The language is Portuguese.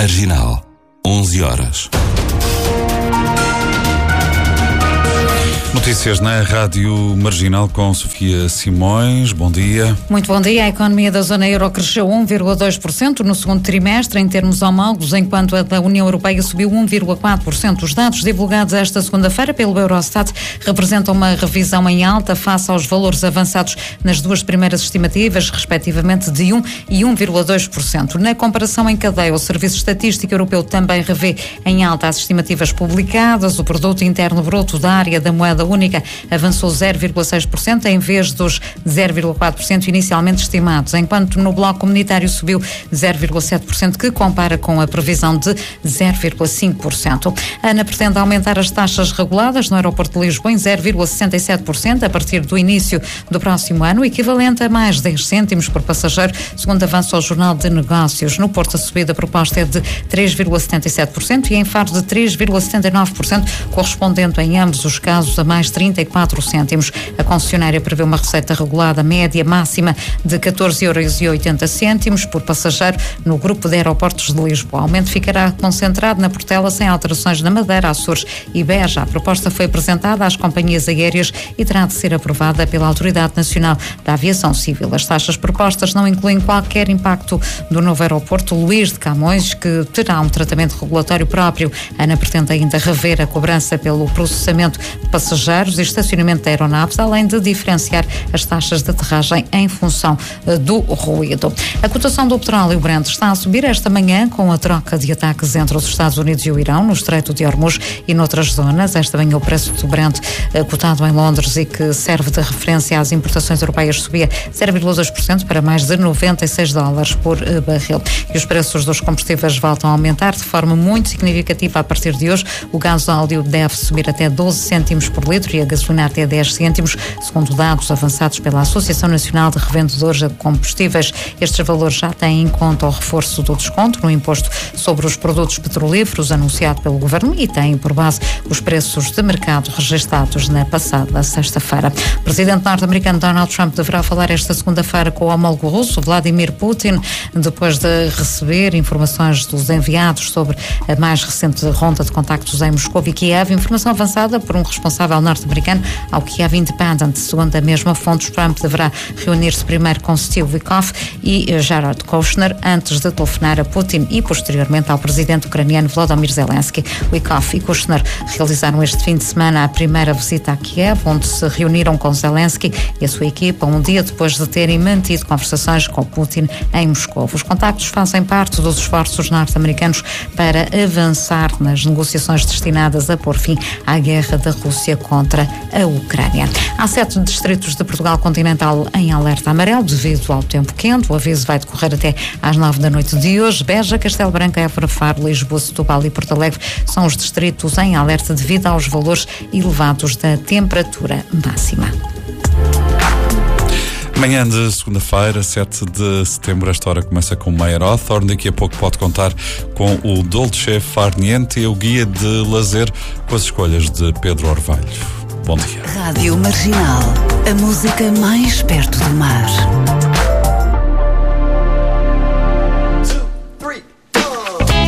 Marginal, 11 horas. Notícias na Rádio Marginal com Sofia Simões. Bom dia. Muito bom dia. A economia da zona euro cresceu 1,2% no segundo trimestre em termos homólogos, enquanto a da União Europeia subiu 1,4%. Os dados divulgados esta segunda-feira pelo Eurostat representam uma revisão em alta face aos valores avançados nas duas primeiras estimativas, respectivamente de 1% e 1,2%. Na comparação em cadeia, o Serviço Estatístico Europeu também revê em alta as estimativas publicadas. O Produto Interno Bruto da área da moeda única avançou 0,6% em vez dos 0,4% inicialmente estimados, enquanto no bloco comunitário subiu 0,7%, que compara com a previsão de 0,5%. A ANA pretende aumentar as taxas reguladas no aeroporto de Lisboa em 0,67% a partir do início do próximo ano, equivalente a mais 10 cêntimos por passageiro, segundo avança ao Jornal de Negócios. No Porto, a subida proposta é de 3,77% e em Faro de 3,79%, correspondendo em ambos os casos a mais 34 cêntimos. A concessionária prevê uma receita regulada média máxima de 14,80 € por passageiro no grupo de aeroportos de Lisboa. O aumento ficará concentrado na Portela, sem alterações na Madeira, Açores e Beja. A proposta foi apresentada às companhias aéreas e terá de ser aprovada pela Autoridade Nacional da Aviação Civil. As taxas propostas não incluem qualquer impacto do novo aeroporto Luís de Camões, que terá um tratamento regulatório próprio. A ANA pretende ainda rever a cobrança pelo processamento de passageiros e estacionamento de aeronaves, além de diferenciar as taxas de aterragem em função do ruído. A cotação do petróleo Brent está a subir esta manhã com a troca de ataques entre os Estados Unidos e o Irão no Estreito de Hormuz e noutras zonas. Esta manhã o preço do Brent, cotado em Londres e que serve de referência às importações europeias, subia 0,2% para mais de $96 por barril. E os preços dos combustíveis voltam a aumentar de forma muito significativa a partir de hoje. O gasóleo deve subir até 12 cêntimos por litro e a gasolina até 10 cêntimos, segundo dados avançados pela Associação Nacional de Revendedores de Combustíveis. Estes valores já têm em conta o reforço do desconto no imposto sobre os produtos petrolíferos anunciado pelo Governo e têm por base os preços de mercado registados na passada sexta-feira. O presidente norte-americano Donald Trump deverá falar esta segunda-feira com o homólogo russo Vladimir Putin, depois de receber informações dos enviados sobre a mais recente ronda de contactos em Moscou e Kiev. Informação avançada por um responsável norte-americano ao Kiev Independent. Segundo a mesma fonte, Trump deverá reunir-se primeiro com Steve Witkoff e Jared Kushner antes de telefonar a Putin e posteriormente ao presidente ucraniano Volodymyr Zelensky. Witkoff e Kushner realizaram este fim de semana a primeira visita a Kiev, onde se reuniram com Zelensky e a sua equipa um dia depois de terem mantido conversações com Putin em Moscou. Os contactos fazem parte dos esforços norte-americanos para avançar nas negociações destinadas a pôr fim à guerra da Rússia contra a Ucrânia. Há 7 distritos de Portugal continental em alerta amarelo devido ao tempo quente. O aviso vai decorrer até às 9 da noite de hoje. Beja, Castelo Branco, Évora, Faro, Lisboa, Setúbal e Porto Alegre são os distritos em alerta devido aos valores elevados da temperatura máxima. Manhã de segunda-feira, 7 de setembro, esta hora começa com Meyer Hawthorne. Daqui a pouco pode contar com o Dolce Far Niente, o guia de lazer com as escolhas de Pedro Orvalho. Bom dia. Rádio Marginal, a música mais perto do mar.